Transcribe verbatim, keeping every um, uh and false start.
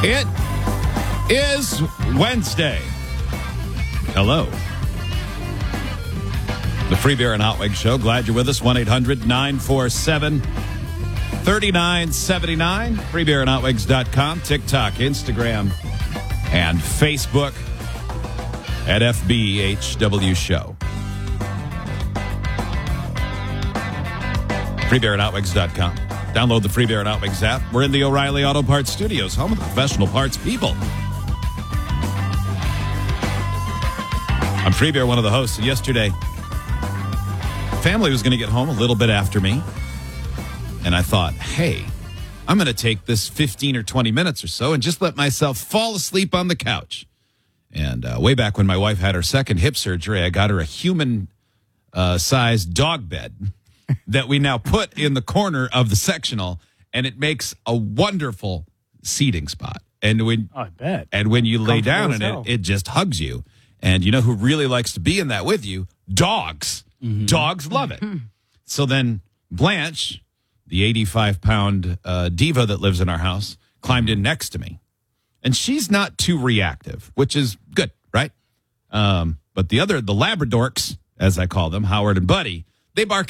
It is Wednesday. Hello. The Free Beer and Hot Wings Show. Glad you're with us. one eight hundred nine four seven three nine seven nine. free beer and hot wings dot com. TikTok, Instagram, and Facebook at F B H W Show. free beer and hot wings dot com. Download the Free Beer and Hot Wings app. We're in the O'Reilly Auto Parts Studios, home of the professional parts people. I'm Free Beer, one of the hosts. And yesterday, family was going to get home a little bit after me. And I thought, hey, I'm going to take this fifteen or twenty minutes or so and just let myself fall asleep on the couch. And uh, way back when my wife had her second hip surgery, I got her a human-sized uh, dog bed that we now put in the corner of the sectional, and it makes a wonderful seating spot. And when oh, I bet. And when you lay down in hell. it, it just hugs you. And you know who really likes to be in that with you? Dogs. Mm-hmm. Dogs love it. Mm-hmm. So then Blanche, the eighty-five pound uh, diva that lives in our house, climbed in next to me. And she's not too reactive, which is good, right? Um, but the other, the Labradorks, as I call them, Howard and Buddy, they bark